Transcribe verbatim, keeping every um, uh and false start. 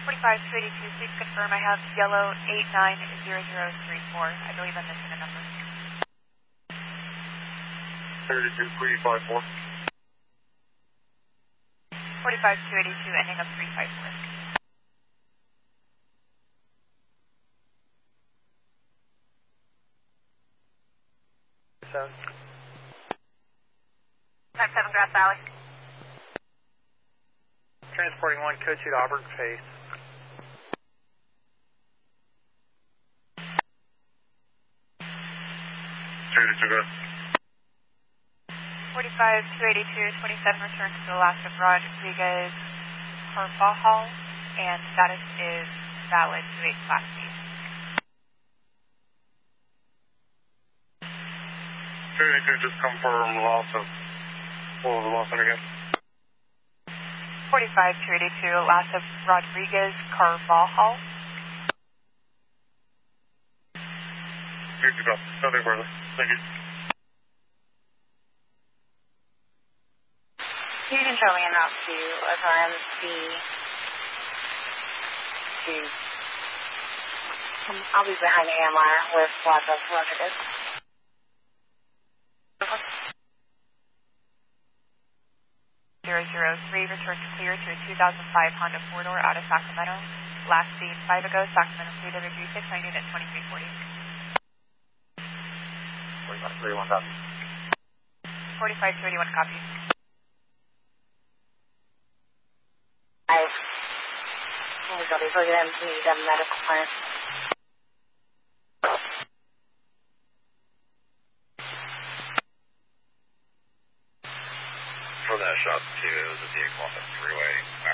forty-five two eighty-two, please confirm I have yellow eight nine zero zero three four. I believe I'm missing a number. thirty-two three five four. forty-five two eighty-two, ending up three five four. Seven. Type seven Grass Valley. Transporting one, code two to Auburn, face. thirty-two Grass. forty-five two eighty-two, twenty-seven return to the last of Rodriguez Carvajal, and status is valid to eight Class B. thirty-two, just confirm loss of, what was the loss one again? forty-five two eighty-two, last of Rodriguez Carvajal. Good to go. Nothing further. Thank you. You can show me a note to S R M C to, I'll be behind A M R with lots of Rodriguez. zero zero three, return to clear to a two thousand five Honda four-door out of Sacramento. Last seen five ago, Sacramento C W G six ninety at twenty-three forty. forty-five thirty-one copy. forty-five thirty-one copy. I, oh my God, look at them, we need a medical plan. For that shot, too, it was a vehicle off the freeway.